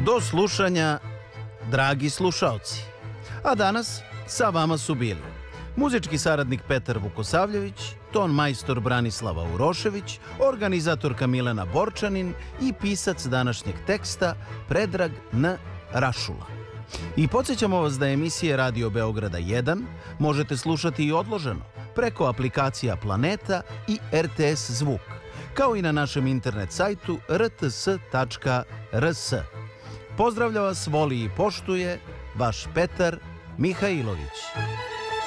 Do slušanja, dragi slušaoci. A danas sa vama su bili muzički saradnik Petar Vukosavljević, ton majstor Branislava Urošević, organizatorka Milena Borčanin i pisac današnjeg teksta Predrag N. Rašula. I podsjećamo vas da emisije Radio Beograda 1 možete slušati i odloženo preko aplikacija Planeta i RTS Zvuk, kao i na našem internet sajtu rts.rs. Pozdravlja vas, voli i poštuje vaš Petar Mihajlović.